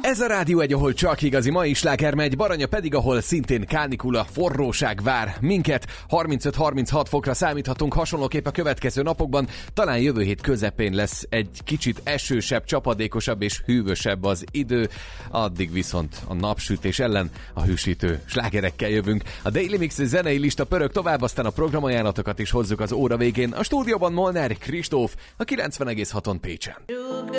Ez a Rádió Egy, ahol csak igazi mai sláger megy, Baranya pedig, ahol szintén kánikula, forróság vár minket. 35-36 fokra számíthatunk hasonlóképp a következő napokban. Talán jövő hét közepén lesz egy kicsit esősebb, csapadékosabb és hűvösebb az idő. Addig viszont a napsütés ellen a hűsítő slágerekkel jövünk. A Daily Mix zenei lista pörög tovább, aztán a programajánlatokat is hozzuk az óra végén. A stúdióban Molnár Kristóf, a 90,6-on Pécsen.